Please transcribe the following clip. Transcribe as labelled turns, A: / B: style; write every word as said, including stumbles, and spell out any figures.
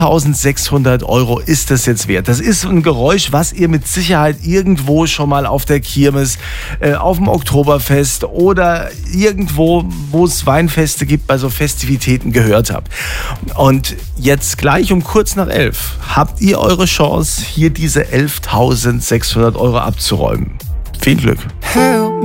A: elftausendsechshundert Euro ist das jetzt wert. Das ist ein Geräusch, was ihr mit Sicherheit irgendwo schon mal auf der Kirmes, äh, auf dem Oktoberfest oder irgendwo, wo es Weinfeste gibt, bei so Festivitäten gehört habt. Und jetzt gleich um kurz nach elf habt ihr eure Chance, hier diese elftausendsechshundert Euro abzuräumen. Viel Glück.